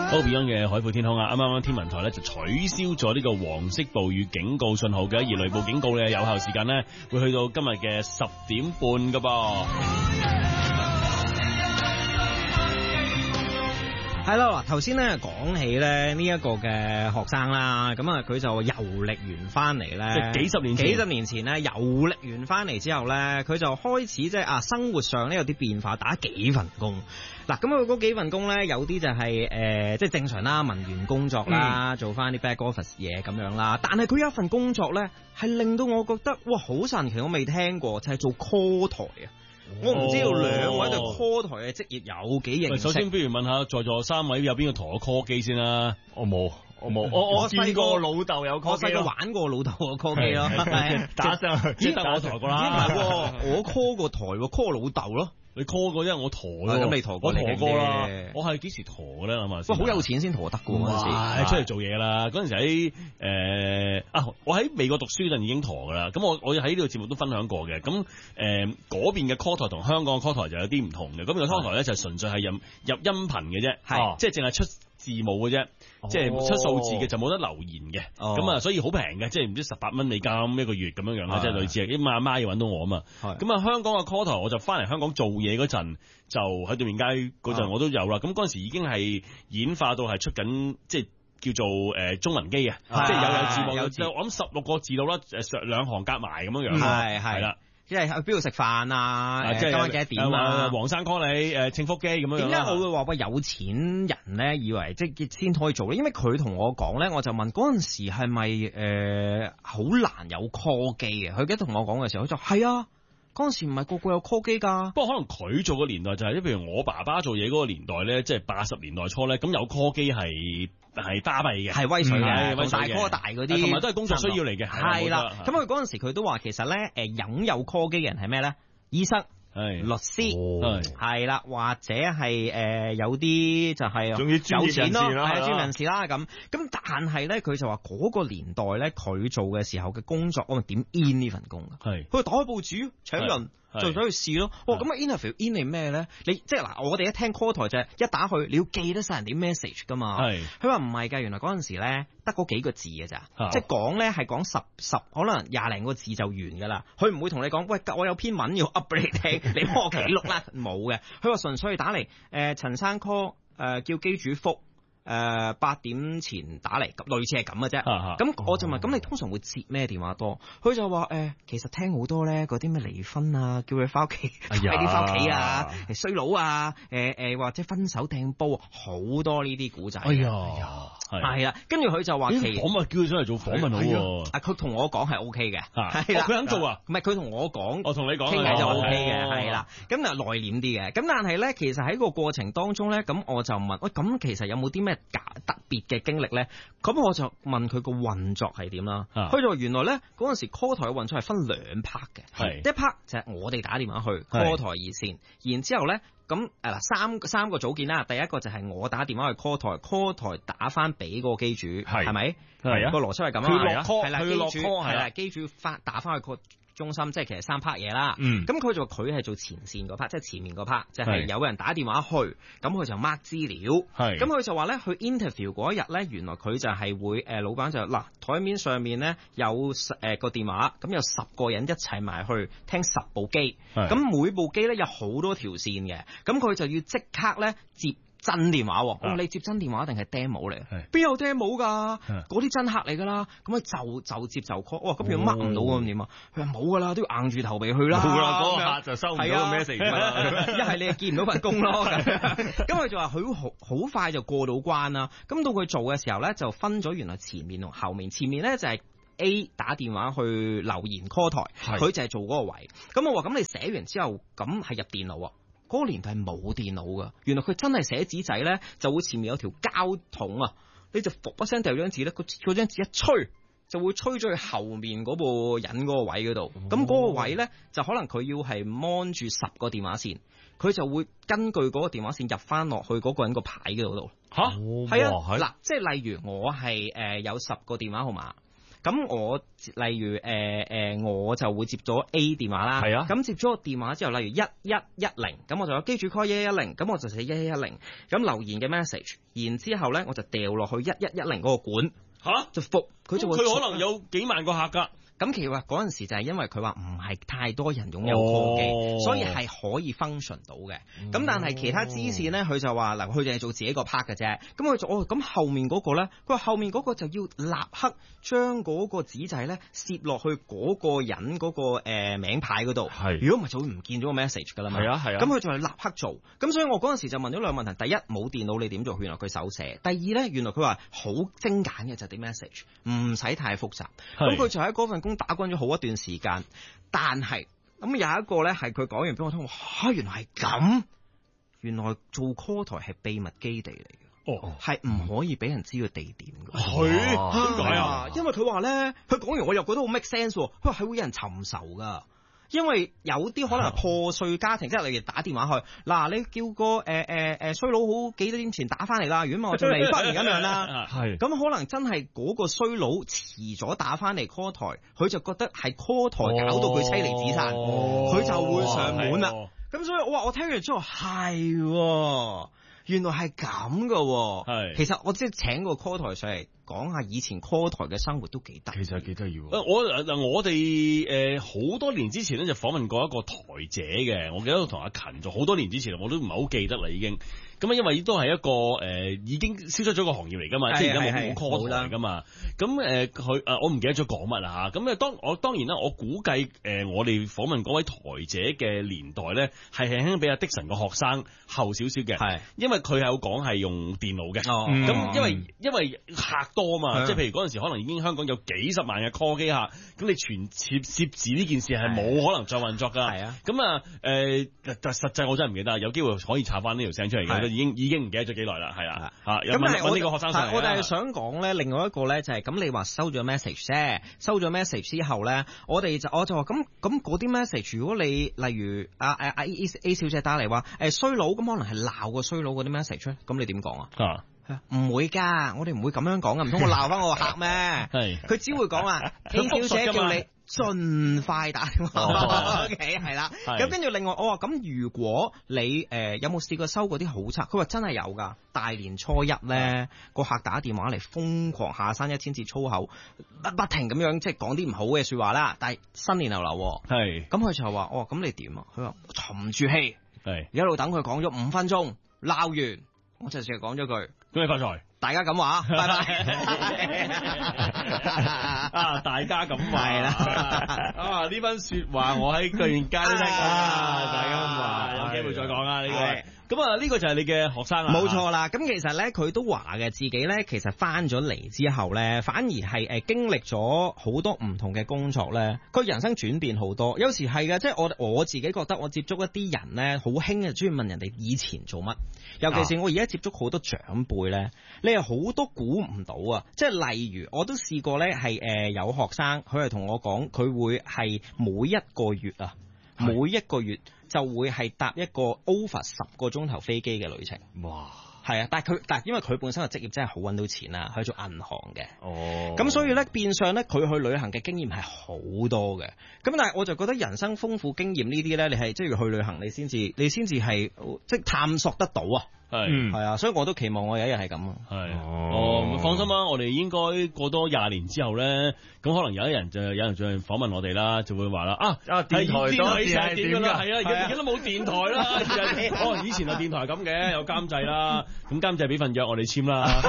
好 Beyond 嘅海闊天空啊！啱天文台咧就取消咗呢個黃色暴雨警告信號嘅，而雷暴警告嘅有效時間咧會去到今日嘅10點半噶噃。 係啦，嗱，頭先咧講起咧呢一個嘅學生啦，咁啊佢就遊歷完翻嚟咧， 即係幾十年前咧遊歷完翻嚟之後咧，佢就開始即係生活上咧有啲變化，打幾份工。嗱，咁佢嗰幾份工咧，有啲就係即係正常啦，文員工作啦，做翻啲 back office 嘢咁樣啦。但係佢有一份工作咧，係令到我覺得哇好神奇，我未聽過，就係做 call 台啊！我唔知道兩位對 call 台嘅職業有幾認識。 首先，不如問下在座3位有邊個同我 call 機先啦？我冇。我細個老豆有 call 機， 我細個玩過老豆個 call 機咯， 打上去，只得我抬過啦。 我 call 過台，call 老豆咯。 你 call 過，因為我陀咯。 咁你陀過， 我陀過啦。我係幾時陀咧？諗下先。 好有錢先陀得噶嗰陣時。 出嚟做嘢啦。嗰陣時喺我喺美國讀書嗰陣已經陀噶啦。咁我喺呢個節目都分享過嘅。咁嗰邊嘅 call 台同香港嘅 call 台就有啲唔同嘅。嗰邊嘅 call 台咧就純粹係入音頻嘅啫，即係淨係出字母嘅啫，即係出數字嘅就冇得留言嘅。咁啊，所以好平嘅，即係唔知18蚊美金一個月咁樣樣啦，即係類似啲阿媽要搵到我啊嘛。咁啊，香港嘅 call 台我就翻嚟香港做嘢嗰陣，就喺對面街嗰陣我都有啦。咁嗰陣時已經係演化到係出緊，即係叫做中文機嘅，即係有字幕，有我諗16個字到啦，兩行夾埋咁樣樣。係啦。 即係去邊度食飯啊？今晚幾多點啊？ 黃生 call 你正福機咁樣。 點解我會話喂有錢人咧，以為即係先可以做咧？因為佢同我講咧，我就問嗰陣時係咪好難有 call 機嘅？佢記得同我講嘅時候，佢就係啊，嗰陣時唔係個個有 call 機㗎。不過可能佢做嘅年代就係，譬如我爸爸做嘢嗰個年代咧，即係80年代初咧，咁有 call 機係巴閉嘅， 係威水嘅，大 call 大嗰啲， 同埋都係工作需要嚟嘅。 係啦，咁佢嗰陣時佢都話，其實咧擁有 call 機嘅人係咩咧？醫生、律師係啦，或者係有啲就係有錢咯，係專業人士啦咁。但係咧，佢就話嗰個年代咧，佢做嘅時候嘅工作，我點 in 呢份工啊？係佢打開報紙請人。就走去試咯。咁啊 interview in 係咩咧？你即係嗱，我哋一聽 call 台就係一打去，你要記得晒人啲 message 噶嘛。係佢話唔係㗎，原來嗰陣時咧得嗰幾個字嘅咋，即係講咧係講十可能20零個字就完㗎啦。佢唔會同你講，喂，我有篇文要 up 俾你聽，你幫我記錄啦。冇嘅，佢話純粹係打嚟陳生 call 叫機主覆。8點前打嚟，類似係咁嘅啫。咁我就問，咁你通常會接咩電話多？佢就話其實聽好多咧，嗰啲咩離婚啊，叫佢翻屋企，快啲翻屋企啊，衰佬啊，或者分手掟煲，好多呢啲古仔。係啦，跟住佢就話我咪叫佢上嚟做訪問好喎。 佢同我講係 O K 嘅，係啦， 佢肯做啊？ 唔係佢同我講， 我同你講傾偈就 O K 嘅，係啦。咁啊內斂啲嘅，咁但係咧，其實喺個過程當中咧，咁我就問，喂，咁其實有冇啲咩特別嘅經歷咧？咁我就問佢個運作係點啦。佢就話原來咧嗰陣時 call 台嘅運作係分2 part 嘅，一 part 就係我哋打電話去 call 台熱線，然之後咧咁三個組件啦。第一個就係我打電話去 call 台打翻俾個機主，係咪？係啊，個邏輯係咁啊，係啦，機主打翻去 call中心，即係其實3 part 嘢啦。咁佢就佢係做前線嗰 part，即係前面嗰 part，就係有人打電話去，咁佢就 mark 資料。咁佢就話咧，去 interview 嗰一日咧，原來佢就係會老闆就嗱台面上面咧有個電話，咁有10個人一齊埋去聽10部機，咁每部機咧有好多條線嘅，咁佢就要即刻咧接真電話。我話你接真電話定係 demo 嚟？邊有 demo 㗎？嗰啲真客嚟㗎啦。咁佢就接就 call。哇！咁如果 mark 唔到咁點啊？佢話冇㗎啦，都要硬住頭皮去啦。冇啦，嗰個客就收唔到個 message。一係你就見唔到份工咯。咁佢就話佢好快就過到關啦。咁到佢做嘅時候咧，就分咗原來前面同後面。前面咧就係 A 打電話去留言 call 台，佢就係做嗰個位。咁我話咁你寫完之後，咁係入電腦啊？嗰個年代係冇電腦噶，原來佢真係寫紙仔咧，就會前面有條膠筒啊，你就伏一聲掉張紙咧，嗰張紙一吹就會吹咗去後面嗰部人嗰個位嗰度。咁嗰個位咧就可能佢要係 mon 住10個電話線，佢就會根據嗰個電話線入翻落去嗰個人個牌嗰度。吓，係啊，嗱，即係例如我係有10個電話號碼。 咁我例如我就會接咗 A 電話啦， 係啊， 咁接咗個電話之後，例如1110，咁我就有機主 call 1110，咁我就寫1110，咁留言嘅 message，然之後咧我就掉落去1110嗰個管，就復佢就會佢可能有幾萬個客㗎。 咁其實嗰陣時就係因為佢話唔係太多人擁有 call 機，所以係可以 function 到嘅。咁但係其他支線咧，佢就話嗱，佢就係做自己個 part 嘅啫。咁佢就咁後面嗰個咧，佢話後面嗰個就要立刻將嗰個紙仔咧攝落去嗰個人嗰個名牌嗰度。 係，如果唔係就會唔見咗個 message 㗎啦嘛。係啊係啊。咁佢就係立刻做。咁所以我嗰陣時就問咗兩個問題：第一，冇電腦你點做？原來佢手寫。第二咧，原來佢話好精簡嘅就係啲 message，唔使太複雜。咁佢就喺嗰份工打滾咗好一段時間，但係咁有一個咧係佢講完俾我聽，原來係咁，原來做 call 台係秘密基地嚟嘅，係唔可以俾人知道地點嘅。點解啊？因為佢話咧，佢講完我又覺得好 make sense，佢話係會有人尋仇噶。因為有啲可能係破碎家庭，即係例如打電話去，嗱你叫個衰佬好幾多年前打翻嚟啦，如果唔係我就離婚咁樣啦。係咁可能真係嗰個衰佬遲咗打翻嚟 call 台，佢就覺得係 call 台搞到佢妻離子散，佢就會上門啦。咁所以我聽完之後係，原來係咁噶。係，其實我即係請個 call 台上嚟講下以前 call 台嘅生活都幾得意，其實幾得意。 我哋好多年之前咧就訪問過一個台姐嘅，我記得同阿勤做好多年之前，我都唔係好記得啦已經。咁啊，因為都係一個已經消失咗個行業嚟噶嘛，即係而家冇 call 台噶嘛。咁佢我唔記得咗講乜啦嚇。咁當然啦，我估計我哋訪問嗰位台姐嘅年代咧，係輕輕比阿的神個學生後少少嘅。係，因為佢係有講係用電腦嘅。咁因為客多嘛，即係譬如嗰陣時可能已經香港有幾十萬嘅 call 機客，咁你全攝字呢件事係冇可能再運作㗎。係啊。咁啊但實際我真係唔記得，有機會可以查翻呢條聲出嚟嘅。已經唔記得咗幾耐啦，係啊，咁問呢個學生上嚟。 我哋係想講咧，另外一個咧就係咁，你話收咗 message 啫，收咗 message 之後咧，我就話咁嗰啲 message，如果你例如A 小姐打嚟話衰佬，咁可能係鬧個衰佬嗰啲 message，咁你點講啊？唔會㗎，我哋唔會咁樣講㗎，唔通我鬧翻我個客咩？係，佢只會講話 A 小姐叫你盡快打電話。OK， 係啦。咁跟住另外我話咁，如果你有冇試過收嗰啲好差？佢話真係有㗎。大年初一咧，個客打電話嚟瘋狂下山1000字粗口，不停咁樣即係講啲唔好嘅説話啦。但係新年流流，係咁佢就話咁你點啊？佢話沉住氣，係一路等佢講咗5分鐘，鬧完我就淨係講咗句。 恭喜發財， 大家咁話，拜拜。 大家咁話啦。呢番說話我喺巨源街都聽過大家咁話，有機會再講啦呢個。咁啊，呢個就係你嘅學生啊？ 冇錯啦。咁其實咧，佢都話嘅，自己咧其實翻咗嚟之後咧，反而係經歷咗好多唔同嘅工作咧，佢人生轉變好多。有時係嘅，即係我自己覺得，我接觸一啲人咧，好興嘅，中意問人哋以前做乜。尤其是我而家接觸好多長輩咧，你係好多估唔到啊！即係例如，我都試過咧，係有學生，佢係同我講，佢會係每一個月就會係搭一個 over 10個鐘頭飛機嘅旅程。哇！係啊，但係因為佢本身嘅職業真係好揾到錢啦，去做銀行嘅。哦，咁所以咧變相咧佢去旅行嘅經驗係好多嘅。咁但係我就覺得人生豐富經驗呢啲咧，你係即係要去旅行，你先至係即係探索得到啊。係啊，所以我都期望我有一日係咁啊。係放心啦，我哋應該過多20年之後咧，咁可能有人再訪問我哋啦，就會話啦電台係點㗎啦？係啊，而家都冇電台啦。以前係電台咁嘅，有監製啦，咁監製俾份約我哋簽啦。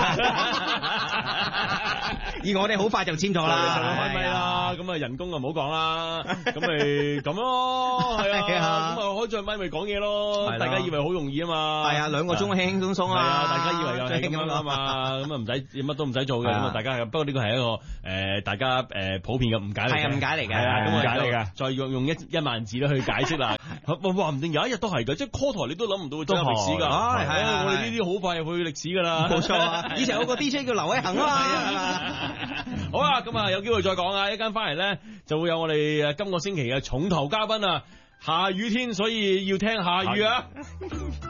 而我哋好快就簽咗啦， 開咪啦，咁啊人工就唔好講啦，咁咪咁咯，係啊，咁啊開咗咪講嘢咯，大家以為好容易啊嘛， 係啊2個鐘輕輕鬆鬆啊， 係啊，大家以為又係咁樣啊嘛，咁啊唔使乜都唔使做嘅，咁啊大家不過呢個係一個大家普遍嘅誤解嚟嘅，係誤解嚟嘅，係啊誤解嚟嘅，再用1萬字咧去解釋啦，話唔定有一日都係㗎，即係 call 台你都諗唔到會真係歷史㗎，係啊，我哋呢啲好快入去歷史㗎啦， 冇錯啊，以前有個 DJ 叫劉偉恒啊嘛。 好啦，咁啊有機會再講啊！一間翻嚟咧就會有我哋今個星期嘅重頭嘉賓啊，下雨天所以要聽下雨啊！